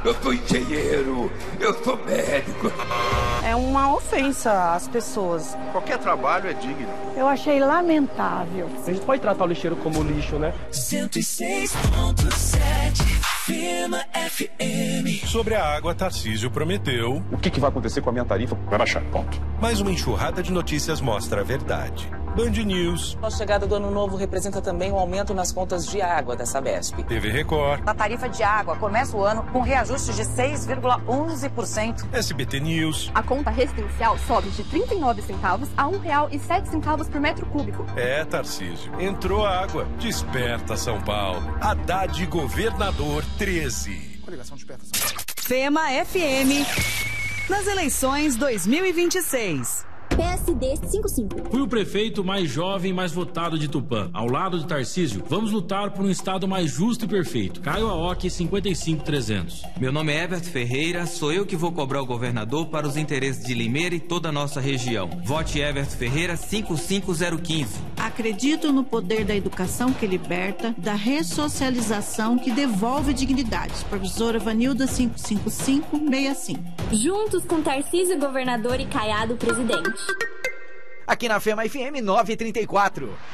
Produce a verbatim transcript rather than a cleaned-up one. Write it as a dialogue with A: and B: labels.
A: eu sou engenheiro, eu sou médico.
B: É uma ofensa às pessoas.
C: Qualquer trabalho é digno.
B: Eu achei lamentável.
D: A gente pode tratar o lixeiro como lixo, né?
E: cento e seis ponto sete Firma F M.
F: Sobre a água, Tarcísio prometeu...
C: O que, que vai acontecer com a minha tarifa? Vai baixar, ponto.
F: Mas uma enxurrada de notícias mostra a verdade. Band News.
G: A chegada do ano novo representa também um aumento nas contas de água da Sabesp.
F: T V Record.
H: A tarifa de água começa o ano com reajuste de seis vírgula onze por cento.
F: S B T News.
I: A conta residencial sobe de trinta e nove centavos a um real e sete centavos por metro cúbico.
F: É, Tarcísio. Entrou água. Desperta São Paulo. Haddad Governador treze.
C: Coligação Desperta São Paulo.
J: Fema F M. Nas eleições dois mil e vinte e seis.
K: P S D cinquenta e cinco.
L: Fui o prefeito mais jovem e mais votado de Tupã. Ao lado de Tarcísio, vamos lutar por um estado mais justo e perfeito. Caio Aoki, cinquenta e cinco trezentos.
M: Meu nome é Everton Ferreira, sou eu que vou cobrar o governador para os interesses de Limeira e toda a nossa região. Vote Everton Ferreira cinco cinco zero um cinco.
N: Acredito no poder da educação que liberta, da ressocialização que devolve dignidade. Professora Vanilda cinco cinco cinco seis cinco.
K: Juntos com Tarcísio, governador, e Caiado, presidente.
O: Aqui na Fema F M nove e trinta e quatro.